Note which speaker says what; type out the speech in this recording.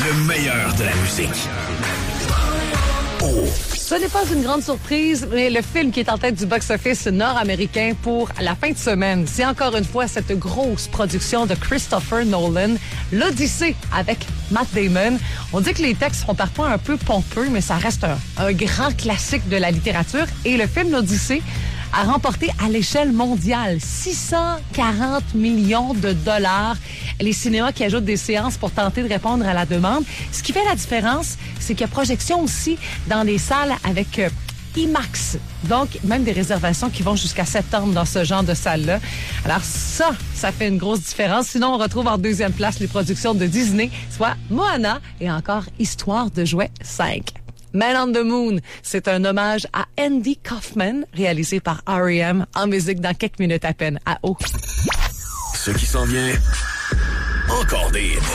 Speaker 1: Le meilleur de la musique. Oh.
Speaker 2: Ce n'est pas une grande surprise, mais le film qui est en tête du box-office nord-américain pour la fin de semaine, c'est encore une fois cette grosse production de Christopher Nolan, l'Odyssée avec Matt Damon. On dit que les textes sont parfois un peu pompeux, mais ça reste un grand classique de la littérature. Et le film l'Odyssée a remporté à l'échelle mondiale 640 millions de dollars. Les cinémas qui ajoutent des séances pour tenter de répondre à la demande. Ce qui fait la différence, c'est qu'il y a projection aussi dans des salles avec IMAX. Donc, même des réservations qui vont jusqu'à septembre dans ce genre de salle-là. Alors ça fait une grosse différence. Sinon, on retrouve en deuxième place les productions de Disney, soit Moana et encore Histoire de jouets 5. Man on the Moon, c'est un hommage à Andy Kaufman, réalisé par R.E.M. en musique dans quelques minutes à peine à haut.
Speaker 1: Ce qui s'en vient, encore des hits.